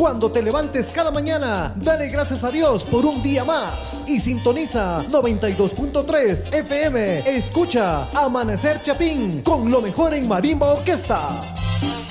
Cuando te levantes cada mañana, dale gracias a Dios por un día más. Y sintoniza 92.3 FM. Escucha Amanecer Chapín con lo mejor en Marimba Orquesta.